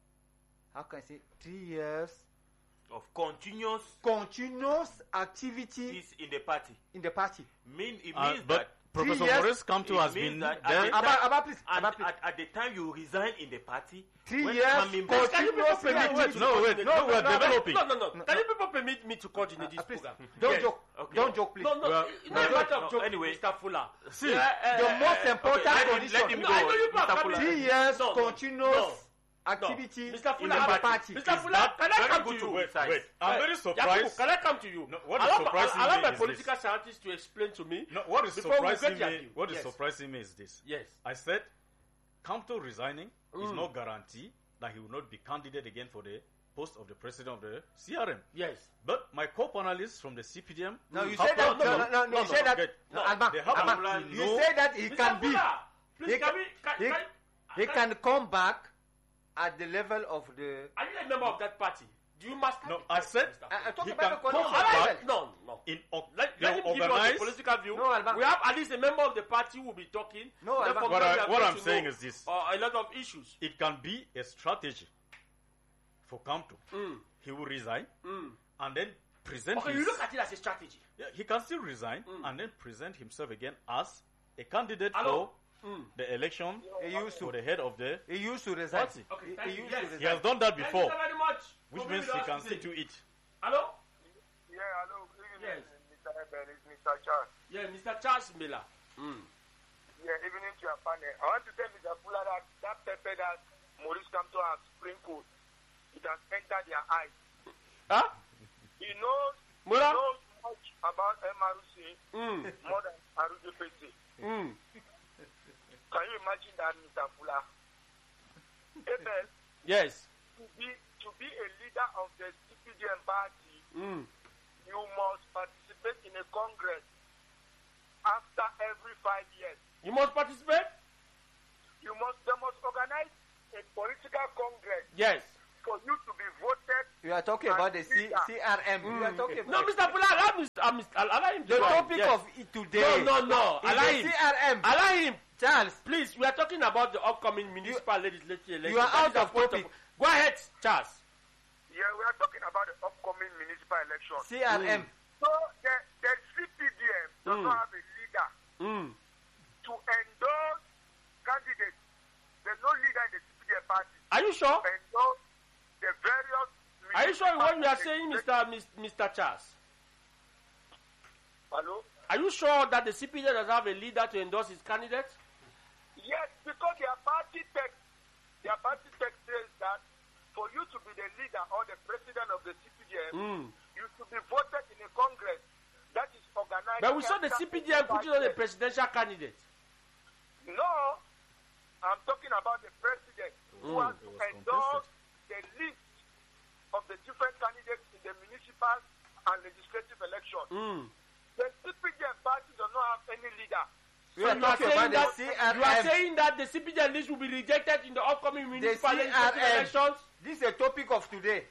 how can I say, three years Of continuous continuous activity peace in the party. in the party. Mean it Uh, means but that Professor years, Maurice Kamto it has means been that there. at the Abba, time- Abba, please, and Abba, please. at, at the time you resign in the party, Three when years coming back- Can you people continuous permit me activity. to No, wait, coordinate- no, we are no, developing. No, no, no. Can you people permit me to coordinate Uh, this please, program? don't Yes. joke. Okay. Don't joke, please. No, no, Well, it's not a no, matter of no, joke, anyway. Mister Fuller. See, Yeah, uh, the uh, most uh, important let him- condition. let him No, go, I know you people are Mister coming. Fuller. Three years No, no, continuous no. activity No. Mister in Fuller, the I'm- party. Mister Is Fuller, that can I very come good to to you? wait? Wait, I'm Uh, very Yakubu, surprised. can I come to you? No, what I is love- surprising I, I love me my is political this. scientists to explain to me. No, what is Before we surprising get their me? view. What is Yes. surprising me is this. Yes. I said, Kamto resigning is Mm. no guarantee that he will not be candidate again for the post of the president of the C R M. Yes. But my co-panelists from the C P D M, No, you have said that. to No, know- no, no, no, you said that. get- No, no, Alban, they have Alban, to you know- said that he Mister can be. Fuller, please, He can can- we, can, he- can, He can come back at the level of the. Are you a member of that party? Do you master? No, I said Mister I, I Fuller? talk He about can the come condition. back. Alright. No, no. in Oc- Let, they let him will give us a organize. political view. No, Alban. We have at least a member of the party who will be talking. No, Therefore, Alban. What, we I, are what going I'm to saying know, is this: uh, a lot of issues. it can be a strategy for Kamto. Mm, He will resign mm. and then present. Okay, his, you look at it as a strategy. Yeah, he can still resign Mm. and then present himself again as a candidate Hello? for Mm. the election He used for to. the head of the He used to resign. party. Okay, He- thank he you. used to Yes. resign. He has done that Thank before, you very much. which for means being he with can us stick today. to it. Hello? Yeah, hello. Good evening, Yes. Mister Eben. It's Mister Charles. Yeah, Mister Charles Miller. Mm. Yeah, evening to your panel. I want to tell Mister Fuller that that pepper that Maurice Kamto has sprinkled, it has entered their eyes. Huh? He knows, he Mura? knows much about M R C Mm. more than R D P C. Mm. Can you imagine that, Mister Fula? Abel, Yes. to be, to be a leader of the C P D M party, Mm. you must participate in a congress after every five years. You must participate? You must, they must organize a political congress Yes. for you to be voted. You are talking about the C- CRM. You are talking No, about Mister Fula, allow me. Uh, Mister Allow him to the go ahead. topic Yes. of it today. No, no, no. is Allow the him. C R M. Allow him. Charles, Please, we are talking about the upcoming municipal legislative election. you are That out is the of point topic. Go ahead, Charles. Yeah, we are talking about the upcoming municipal election. C R M. So the, the C P D M does Mm. not have a leader Mm. to endorse candidates. There's no leader in the C P D M party Are you sure? to endorse the various. Are you sure in what you are municipal saying, legislative- Mister Mis- Mister Charles? Hello? Are you sure that the C P D does have a leader to endorse his candidate? Yes, because their party text, their party text says that for you to be the leader or the president of the C P D M, Mm. you should be voted in a congress that is organized. But we saw the after C P D M putting on a five years. presidential candidate. No, I'm talking about the president who Mm. has to endorse the list of the different candidates in the municipal and legislative election. Mm. The C P D M party does not have any leader. We So are you are talking saying about that the you are C R M. saying that the C P D M list will be rejected in the upcoming municipal C R M. legislative elections? This is a topic of today.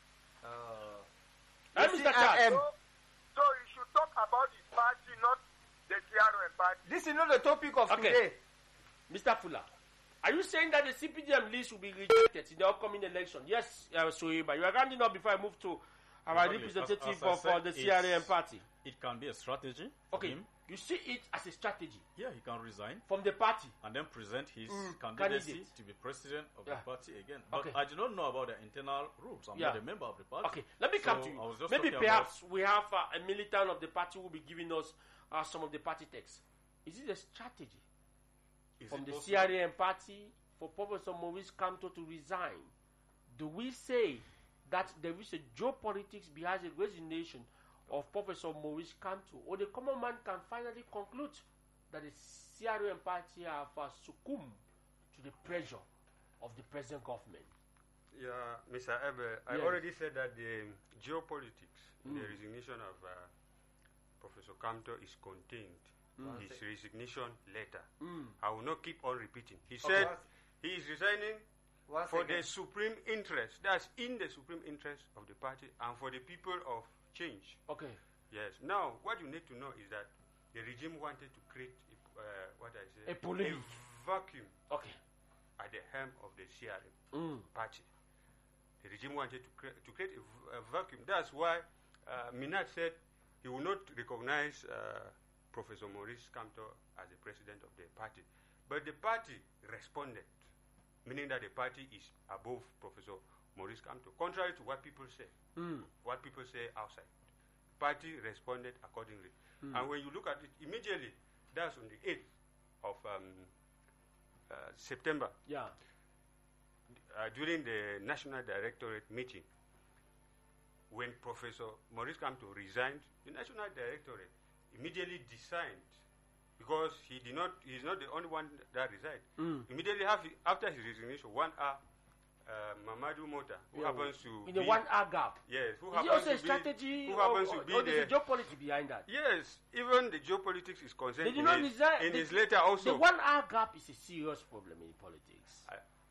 Eh, The Mister C R M. Charles? So, so you should talk about his party, not the C R M party. This is not the topic of Okay. today. Mister Fuller, are you saying that the C P D M list will be rejected in the upcoming election? Yes, uh, Soeba. You are rounding up before I move to our Exactly. representative As- as I of uh, said, the it's- C R M party. It can be a strategy for Okay, him. you see it as a strategy Yeah, he can resign from the party. and then present his Mm, candidacy candidate. to be president of Yeah. the party again. But Okay. I do not know about the internal rules. I'm Yeah. not a member of the party. Okay, let me come So to you. I was just Maybe talking perhaps we have uh, a militant of the party who will be giving us uh, some of the party texts. Is it a strategy Is from it the possible? C R M party for Professor Maurice Kamto to resign? Do we say that there is a geopolitics behind the resignation of Professor Maurice Kamto, or the common man can finally conclude that the C R M party have uh, succumbed to the pressure of the present government? Yeah, Mister Abel, I Yes. already said that the geopolitics, the Mm. resignation of uh, Professor Kamto is contained. Mm. His resignation letter. Mm. I will not keep on repeating. He Okay. said he is resigning One for second. the supreme interest. That's in the supreme interest of the party and for the people of change. Okay. Yes. Now, what you need to know is that the regime wanted to create a, uh, what I say A polemic. vacuum Okay. at the helm of the C R M Mm. party. The regime wanted to, cre- to create a, v- a vacuum. That's why uh, Minat said he will not recognize uh, Professor Maurice Kamto as the president of the party. But the party responded, meaning that the party is above Professor Maurice Kamto, contrary to what people say, Mm. what people say outside. Party responded accordingly. Mm. And when you look at it immediately, that's on the eighth of um, uh, September, Yeah. uh, during the National Directorate meeting, when Professor Maurice Kamto resigned, the National Directorate immediately designed, because he did not, he's not the only one that resigned. Mm. Immediately have, after his resignation, one hour, uh, Mamadou Mota, who Yeah, happens to in be, a one hour gap. yes, who Is it happens also to a strategy, be, who or, happens or, to be or there's a the, geopolitics behind that? yes, even the geopolitics is concerned They did in, not his, resign. in the, his letter also. The one hour gap is a serious problem in politics.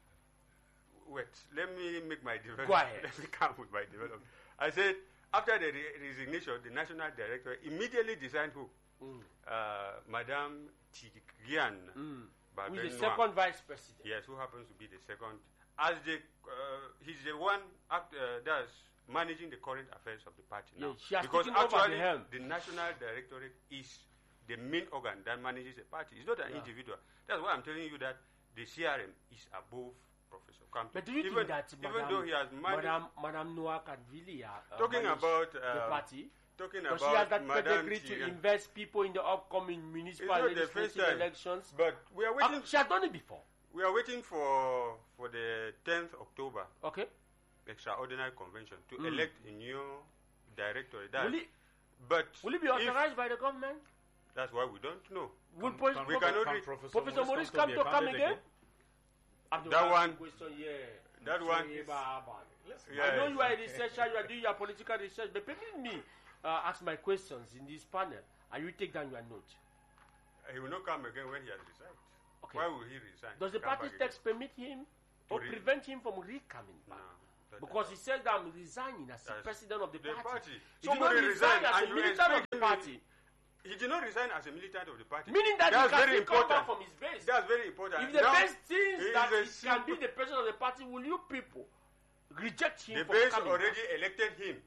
Wait, let me make my development. Go ahead. Let me come with my development. I said, after the re- resignation, the national director immediately designed who? Mm. Uh, Madame Tigian Mm. Babenoa. Who is the second vice president? Yes, who happens to be the second. As the, uh, he's the one act, uh, that's managing the current affairs of the party now. Yeah, she has because taken over the actually, helm. the national directorate is the main organ that manages the party. It's not an Yeah. individual. That's why I'm telling you that the C R M is above Professor Kamto. But do you even, think that even Madame, though he has managed, Madame, Madame Noah can really uh, uh, talking manage about the uh, party? talking Because about she has that Madame pedigree to Tigian. invest people in the upcoming municipal It's not the first legislative time. elections. But we are Uh, waiting. she has done it before. We are waiting for for the tenth October. Okay. extraordinary convention to Mm. elect a new director. That, Will it, but will it be if- authorized by the government? that's why we don't know. Will Can- Pos- can- we Prof- cannot can read- Professor Professor Maurice Maurice come come to to be a come candidate again? I'm That asking one- you question, yeah. that one Yeah, is- bah, bah. Yes. I know you are a researcher, you are doing your political research, but permit me uh, ask my questions in this panel, and you take down your note. He will not come again when he has resigned. Okay. Why will he resign? Does the Come party back text permit him or re- prevent him from re-coming again? back? No. that- Because he said that I'm resigning as the That's- president of the, the party. party. He did not Somebody resign resigned as and a you militant of expect the him- party. He did not resign as a militant of the party. Meaning that That's he can very still come back important. from his base. That's very important. If the Now, base thinks he that is a he can be simple- the president of the party, will you people reject him The from base coming already back? elected him.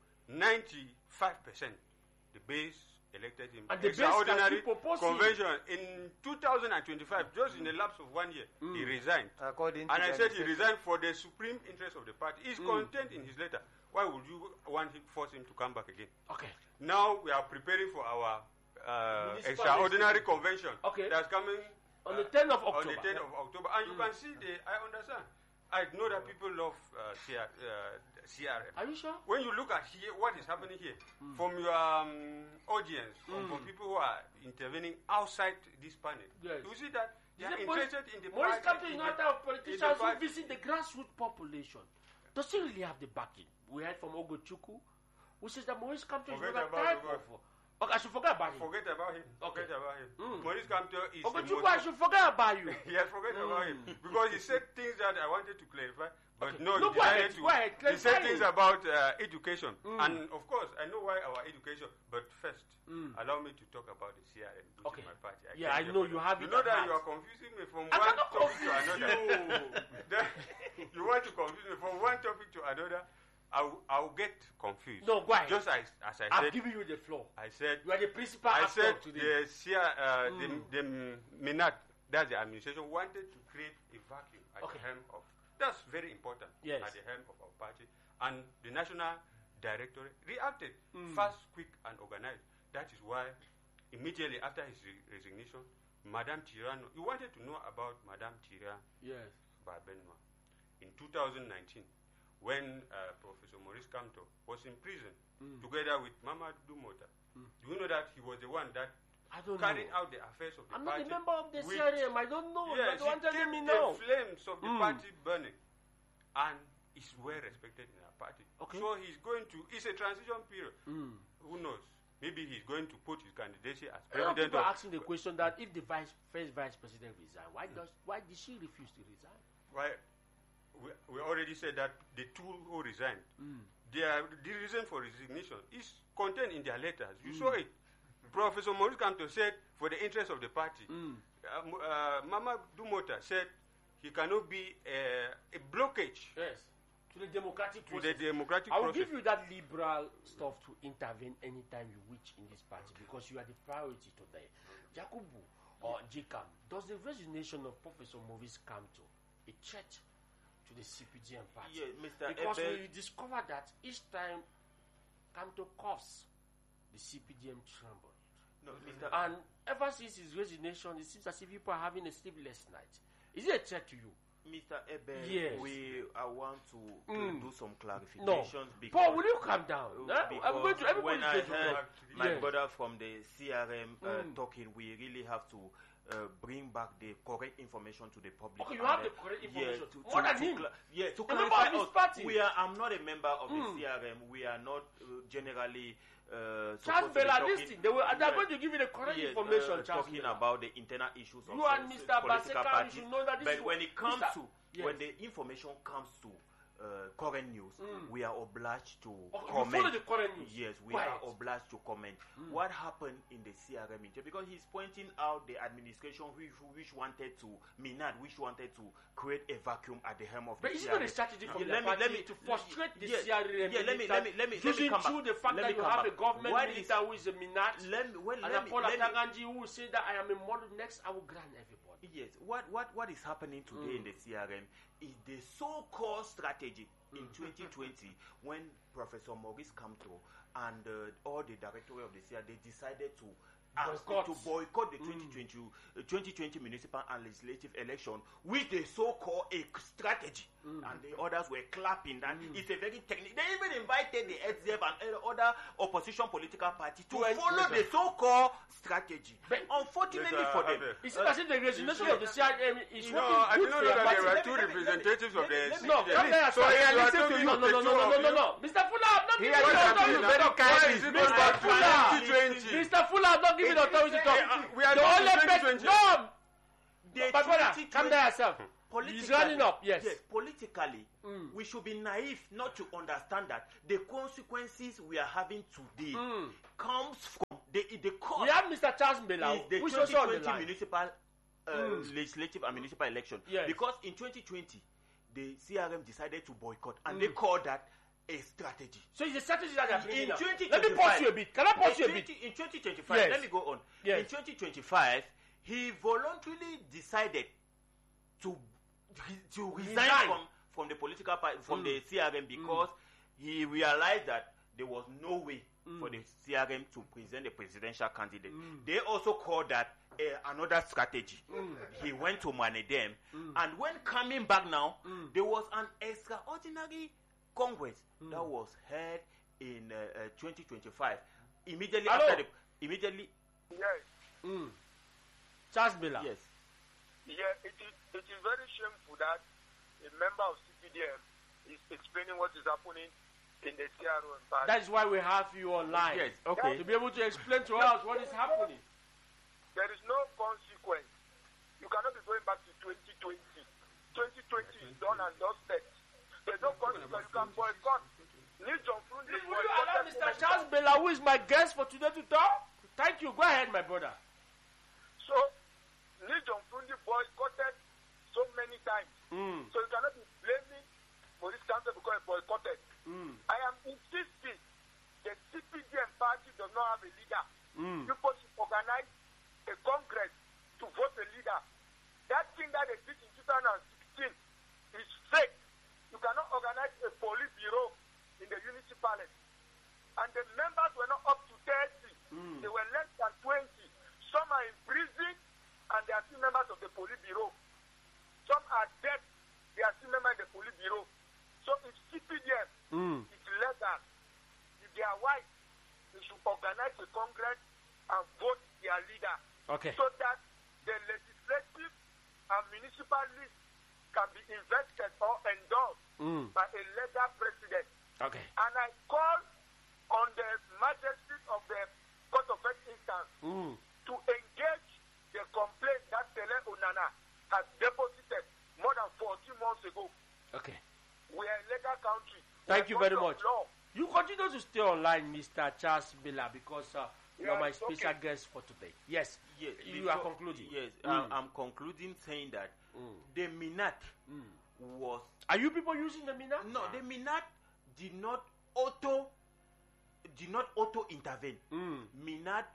ninety-five percent. The base elected him. And the base can Extraordinary still propose him. convention in two thousand twenty-five, just in the lapse of one year, he resigned. According to And I the said he legislation. resigned for the supreme interest of the party. He's content in his letter. Why would you want to force him to come back again? Okay. Now we are preparing for our uh, Municipal extraordinary legislature. convention Okay. that's coming On the uh, tenth of on October. the tenth of October. And you can see the, I understand. I know that people love uh, C R, uh, C R M. Are you sure? When you look at here, what is happening here, from your um, audience, from, from people who are intervening outside this panel, Yes. you see that they are Is it Maurice- interested in the Maurice party. Kamto is in not the- a type of in the politicians who party. visit the grassroots population. Does he really have the backing? We heard from Ogochukwu, who says that Maurice Kamto is Forget not a about type Ogo. of. Okay, I should forget about him. Forget about him. Forget Okay. about him. Mm. Maurice Kamto is the Ogochukwu, most- I should forget about you. Yes, forget about him. Because he said things that I wanted to clarify, but Okay. no, No, he go ahead, decided to. go ahead, he said clarify things it. about uh, education. Mm. And of course, I know why our education, but first, Mm. allow me to talk about the C R M, which Okay. is my party. Yeah, can't I know hear you for have You it know at that heart. you are confusing me from I one cannot topic to confuse another. Then you want to confuse me from one topic to another. I'll, I'll get confused. No, go ahead. Just as, as I I've said, given you the floor. I said You are the principal I actor said today. the C R, uh, Mm. the, the MINAT, that's the administration, wanted to create a vacuum at Okay. the helm of. That's very important. Yes. At the helm of our party, and the national directorate reacted Mm. fast, quick, and organized. That is why immediately after his re- resignation, Madame Tirano, you wanted to know about Madame Tirano Yes. Babenwa in two thousand nineteen, when uh, Professor Maurice Kamto was in prison Mm. together with Mama Dumota. Mm. Do you know that he was the one that I don't carried know. out the affairs of the I'm not party? a member of the with- C R M. I don't know. Yes, you don't he tell me kept now. the flames of the Mm. party burning, and is well respected in our party. Okay. So he's going to. It's a transition period. Mm. Who knows? Maybe he's going to put his candidacy as A lot of president people of. are asking the question that if the vice first vice president resign, why does why did she refuse to resign? Why? We, we already said that the two who resigned, Mm. their the reason for resignation is contained in their letters. You saw it. Professor Maurice Kamto said, for the interest of the party. Mm. Uh, M- uh, Mama Dumota said he cannot be uh, a blockage Yes. To the democratic to the process. democratic I will process. give you that liberal stuff to intervene anytime you wish in this party because you are the priority today. Jacobu or Jcam, does the resignation of Professor Maurice Kamto a threat to the C P D M party? Yeah, Mister Because Ebel, we discovered that each time Kamto coughs, the C P D M trembles. no, Mister And ever since his resignation, it seems as if people are having a sleepless night. Is it a threat to you? Mister Ebel, Yes. we I want to, to Mm. do some clarifications No. because Paul, will you calm down? Uh, Huh? I'm going to, because everybody when I is going to heard talk. my Yes. brother from the C R M uh, Mm. talking, we really have to uh, bring back the correct information to the public. Okay, you and, have uh, the correct yeah, information. to, More to, than to him. cla- yeah, to A member clarify of his us, party. we are. I'm not a member of Mm. the C R M. We are not uh, generally. Uh, Charles supposed to be Bella, talking- listen. They will, they're Yeah. going to give you the correct Yes, information, uh, Charles talking Bella. about the internal issues of You uh, and Mister political Baseka, you parties. should know that this But is when it comes Mister to Yes. when the information comes to uh, current news, Mm. we are obliged to Okay, you comment. follow the current news. Yes, we Quiet. are obliged to comment. Mm. What happened in the C R M meeting? Because he's pointing out the administration which, which wanted to Minad, which wanted to create a vacuum at the helm of But the is it C R M. not a strategy from Yeah, the let me- party let me- to frustrate the yeah, C R M? yeah, let me- let me- let me- let me Using come back. through the fact Let that me you come have a back. government What is- minister who is a Minat, Let me, well, and let me, Paul let me, Atanganji who will say that I am a model, next I will grant everybody. Yes, what, what, what is happening today Mm. in the C R M is the so-called strategy in twenty twenty when Professor Maurice Kamto and uh, all the directorate of the C R M, they decided to asked Boycott. to boycott the twenty twenty, uh, twenty twenty municipal and legislative election, which they so-called a strategy, and the others were clapping that it's a very technical. They even invited the S D F and other opposition political parties to To follow enter. the so-called strategy. But- Unfortunately Mister for them, Abe. It's as if the resignation of the C I M is No, working I good did not for know your that party. there were Let me- two let me- representatives of the let me- No, citizens. come there, So sir. you You are are talking talking- no, of no, the no, two no, no, of no, you. no. Mister Fuller, I'm not He giving has you to authority be to very talk. kindly. Why is it Mister not Fuller, twenty twenty? Mister Fuller, I'm not giving authority to talk. Eh, uh, we are The not only in person, twenty twenty. no, the my brother, twenty calm twenty down yourself. He's running up, yes. politically, we should be naive not to understand that the consequences we are having today comes from the the cause We have Mister Charles Mbela, is the who's twenty also on the twenty line. municipal uh, legislative and municipal election. Yes. Because in twenty twenty, the C R M decided to boycott, and they called that a strategy. So it's a strategy that they're bringing In now. twenty Let me twenty-five, pause you a bit. Can I pause you a in, bit? twenty, in twenty twenty-five, Yes. let me go on. Yes. In twenty twenty-five, he voluntarily decided to to resign, Resign. from from the political party, from the C R M, because he realized that there was no way for the C R M to present a presidential candidate. They also called that uh, another strategy. He went to Manedem, and when coming back now, there was an extraordinary Congress that was held in uh, uh, twenty twenty-five. Immediately Hello? after the immediately Yes. Mm. Charles Mbela. yes. Yeah, it is, it is very shameful that a member of C P D M is explaining what is happening in the C R O and party. That is why we have you online. Yes, okay. To be able to explain to us what is happening. There is no consequence. You cannot be going back to twenty twenty. twenty twenty is done and dusted. There's no consequence. You can boycott. Need John Frundi Please, will you allow Mister Charles Mbela, who is my guest for today, to talk? Thank you. Go ahead, my brother. So, Need John Frundi boycotted so many times. Mm. So you cannot be blaming Maurice Kamto because he boycotted. Mm. I am insisting the C P D M party does not have a leader. Mm. People should organize a congress to vote a leader. That thing that they did in two thousand sixteen is fake. You cannot organize a police bureau in the Unity Palace. And the members were not up to thirty. Mm. They were less than twenty. Some are in prison and they are still members of the police bureau. Some are dead. They are still members of the police bureau. So if C P D M Mm. is legal, if they are white, they should organize a congress and vote their leader. Okay. So that the legislative and municipal list can be invested or endorsed Mm. by a legal president. Okay. And I call on the majesty of the Court of First Instance Mm. to engage the complaint that Tele Onana has deposited more than fourteen months ago. Okay. We are a legal country. Thank We you are a very country much. of law. You continue to stay online, Mister Charles Mbela, because uh, you are Yeah, my it's special okay. guest for today. Yes. Yes, You are before- concluding. Yes, Mm. I'm, I'm concluding saying that Mm. the Minat Mm. was Are you people using the Mina? no, the Minat did not auto did not auto intervene. Mm. Minat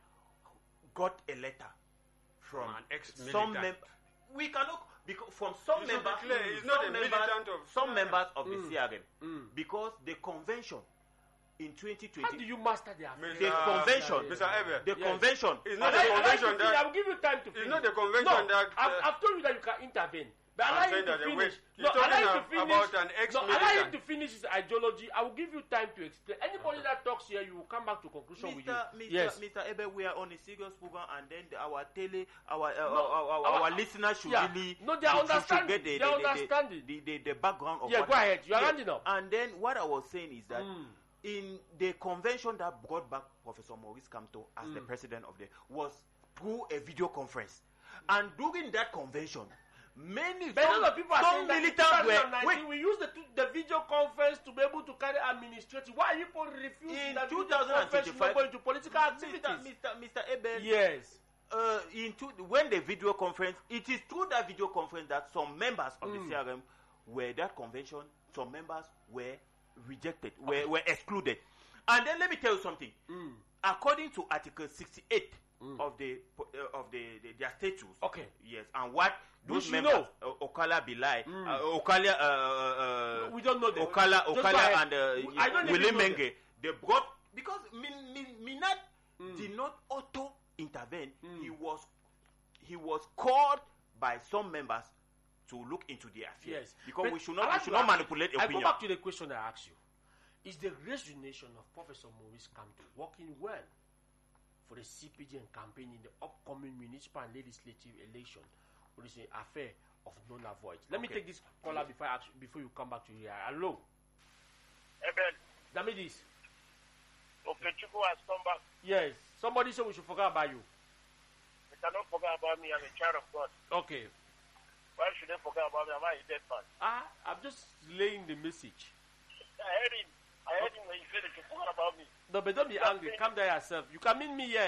got a letter from From an ex-militant. some mem- we cannot because from some You should be members clear, he's not some a members, militant of some C R M. members of Mm. the C R M Mm. because the convention in twenty How do twenty you master the Mister affairs? the convention Mister Ebe, the Yes. convention it's not Allow- the allow you convention to finish. I that will give you time to finish. it's not the convention no, that I've, uh, I've told you that you can intervene. But I'm allow him saying to that the finish. way- he's No, allow talking him to ab- finish. about an No, allow him ex-militant. to finish his ideology. I will give you time to explain. Anybody that talks here, you will come back to conclusion with you. Mister Mister Yes. Mister Ebe, we are on a serious program, and then the, our tele, our uh, No, our, our, our- our listeners should yeah. really No, they are should- should understanding. get the, They are the, the, understanding. the, the, the background of Yeah, what go ahead. You are Yes. rounding up. And then what I was saying is that Mm. in the convention that brought back Professor Maurice Kamto as the Mm. president of the was through a video conference, and during that convention, many But a some, lot of people are some saying that in militants were twenty nineteen, wait. we use the, the video conference to be able to carry administrative. Why are you people refusing In that video two thousand conference to twenty-five go into political activities? Mister Mister Mister Ebe, Yes. uh, into when the video conference, it is through that video conference that some members of Mm. the C R M were that convention, some members were rejected, were, were excluded. And then let me tell you something. Mm. According to Article sixty-eight Mm. of the uh, of the, the their statutes, Okay. yes, and what We those should members, know. uh, Okala Bilai, Mm. uh, Okala, uh, uh, We don't know them. Okala, Just go Okala, ahead. and uh, I don't even Willie know them. Menge, they brought because Min, Min, Minat Mm. did not auto intervene. Mm. He was he was called by some members to look into the affair. Yes. Because But we should I not like we should to not ask- manipulate I opinion. go back to the question I asked you. Is the resignation of Professor Maurice Kamto working well for the C P G and campaign in the upcoming municipal and legislative election, or is it an affair of null and void? Let me Okay. take this caller before I ask, before you come back to here. Hello, Amen. Damidis. Okechukwu has come back. Yes, somebody said we should forget about you. They cannot forget about me. I'm a child of God. Okay. Why should they forget about me? Am I a dead man? Ah, I'm just relaying the message. I heard him. I heard him when he said they should forget about me. No, but don't be angry. Calm down yourself. You can meet me here